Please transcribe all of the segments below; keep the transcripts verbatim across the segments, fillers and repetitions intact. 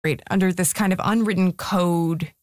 Right, under this kind of unwritten code,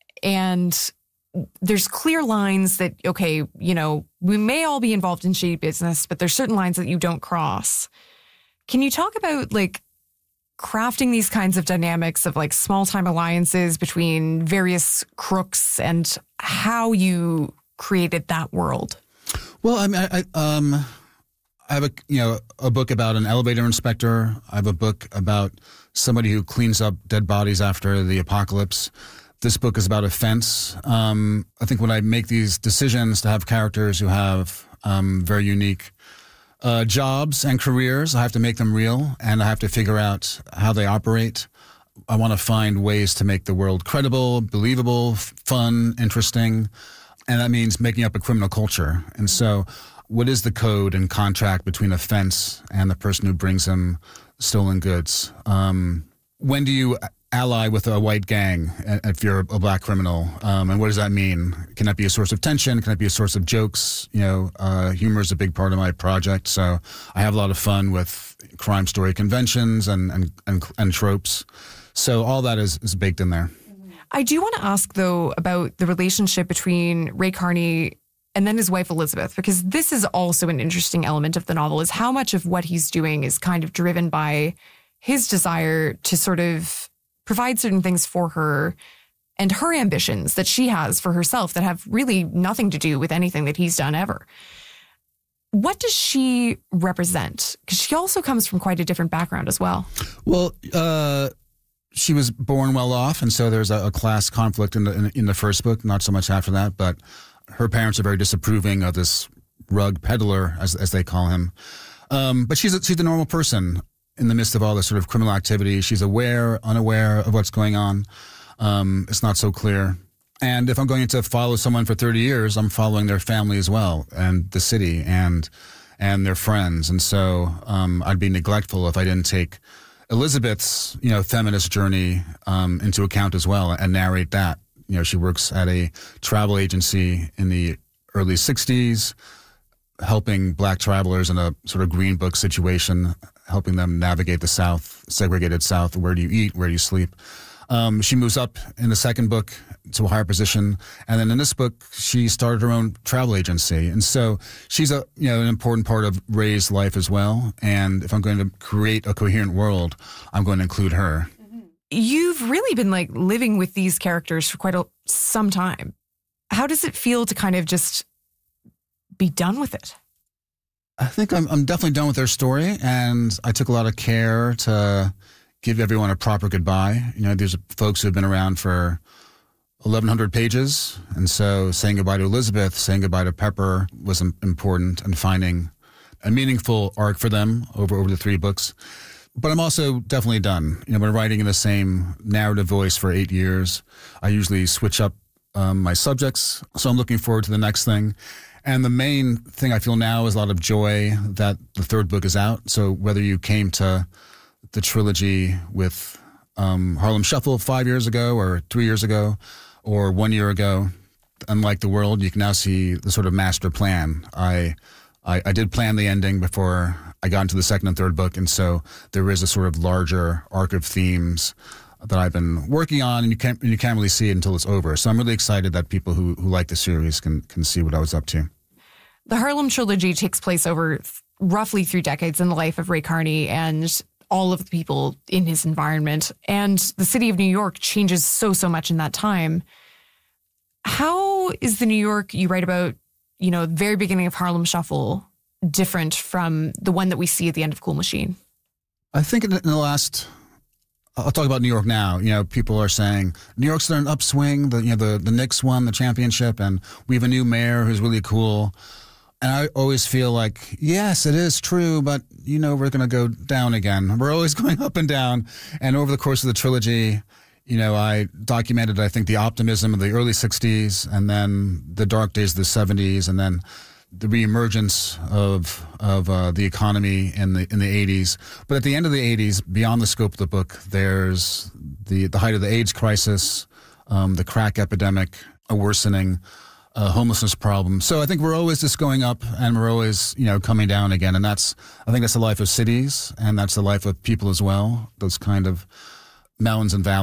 and there's clear lines that, okay, you know, we may all be involved in shady business, but there's certain lines that you don't cross. Can you talk about like crafting these kinds of dynamics of like small time alliances between various crooks and how you created that world? Well, I mean, I, I, um, I have a, you know, a book about an elevator inspector. I have a book about somebody who cleans up dead bodies after the apocalypse. This book is about a fence. Um, I think when I make these decisions to have characters who have um, very unique uh, jobs and careers, I have to make them real, and I have to figure out how they operate. I want to find ways to make the world credible, believable, f- fun, interesting, and that means making up a criminal culture. And so what is the code and contract between a fence and the person who brings him stolen goods? Um, when do you ally with a white gang if you're a black criminal? Um, and what does that mean? Can that be a source of tension? Can that be a source of jokes? You know, uh, humor is a big part of my project. So I have a lot of fun with crime story conventions and, and, and, and tropes. So all that is, is baked in there. I do want to ask, though, about the relationship between Ray Carney and then his wife, Elizabeth, because this is also an interesting element of the novel, is how much of what he's doing is kind of driven by his desire to sort of provide certain things for her and her ambitions that she has for herself that have really nothing to do with anything that he's done ever. What does she represent? Because she also comes from quite a different background as well. Well, uh, she was born well off, and so there's a, a class conflict in the in, in the first book, not so much after that, but her parents are very disapproving of this rug peddler, as as they call him. Um, but she's a, she's a normal person in the midst of all this sort of criminal activity. She's aware, unaware of what's going on. Um, it's not so clear. And if I'm going to follow someone for thirty years, I'm following their family as well, and the city, and and their friends. And so um, I'd be neglectful if I didn't take Elizabeth's, you know, feminist journey um, into account as well and narrate that. You know, she works at a travel agency in the early sixties, helping black travelers in a sort of green book situation, helping them navigate the South, segregated South. Where do you eat? Where do you sleep? Um, she moves up in the second book to a higher position. And then in this book, she started her own travel agency. And so she's a, you know, an important part of Ray's life as well. And if I'm going to create a coherent world, I'm going to include her. You've really been like living with these characters for quite a, some time. How does it feel to kind of just be done with it? I think I'm, I'm definitely done with their story. And I took a lot of care to give everyone a proper goodbye. You know, there's folks who have been around for eleven hundred pages. And so saying goodbye to Elizabeth, saying goodbye to Pepper was important, and finding a meaningful arc for them over, over the three books. But I'm also definitely done. You know, been writing in the same narrative voice for eight years. I usually switch up um, my subjects. So I'm looking forward to the next thing. And the main thing I feel now is a lot of joy that the third book is out. So whether you came to the trilogy with um, Harlem Shuffle five years ago or three years ago or one year ago, unlike the world, you can now see the sort of master plan. I, I, I did plan the ending before I got into the second and third book, and so there is a sort of larger arc of themes that I've been working on, and you can't you can't really see it until it's over. So I'm really excited that people who, who like the series can can see what I was up to. The Harlem Trilogy takes place over th- roughly three decades in the life of Ray Carney and all of the people in his environment. And the city of New York changes so, so much in that time. How is the New York you write about, you know, the very beginning of Harlem Shuffle different from the one that we see at the end of Cool Machine? I think in the last, I'll talk about New York now. You know, people are saying New York's in an upswing. The, you know, the, the Knicks won the championship, and we have a new mayor who's really cool. And I always feel like, yes, it is true, but, you know, we're going to go down again. We're always going up and down. And over the course of the trilogy, you know, I documented, I think, the optimism of the early sixties, and then the dark days of the seventies, and then the reemergence of of uh, the economy in the in the eighties. But at the end of the eighties, beyond the scope of the book, there's the, the height of the AIDS crisis, um, the crack epidemic, a worsening uh, homelessness problem. So I think we're always just going up, and we're always, you know, coming down again. And that's, I think that's the life of cities, and that's the life of people as well. Those kind of Melons and Valleys.